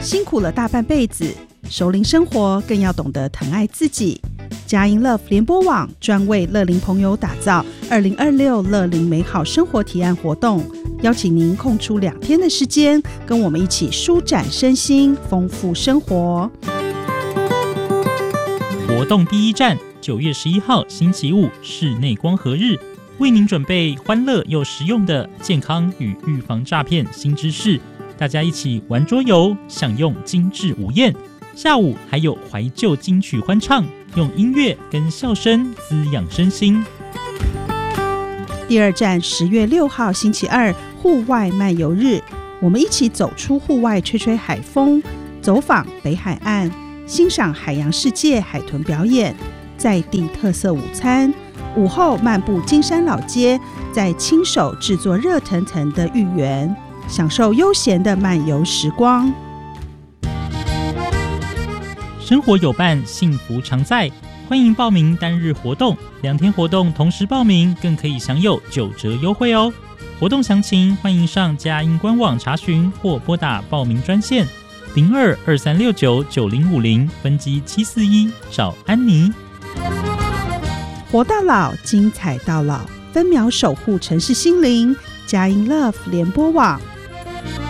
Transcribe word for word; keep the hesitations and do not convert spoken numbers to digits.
辛苦了大半辈子，熟龄生活更要懂得疼爱自己。佳音 Love 联播网专为乐龄朋友打造二零二六乐龄美好生活提案活动，邀请您空出两天的时间，跟我们一起舒展身心，丰富生活。 活动第一站，九月十一号星期五室内光合日，为您准备欢乐又实用的健康与预防诈骗新知识，大家一起玩桌游，享用精致午宴。下午还有怀旧金曲欢唱，用音乐跟笑声滋养身心。 第二站，十月六号星期二户外漫游日，我们一起走出户外，吹吹海风，走访北海岸，欣赏海洋世界海豚表演，在地特色午餐。午后漫步金山老街，再亲手制作热腾腾的芋圆，享受悠闲的漫游时光。 生活有伴，幸福常在。欢迎报名单日活动，两天活动同时报名，更可以享有九折优惠哦。活动详情欢迎上佳音官网查询，或拨打报名专线零二二三六九九零五零分机七四一找安妮。 活到老，精彩到老，分秒守护城市心灵。佳音 Love 联播网。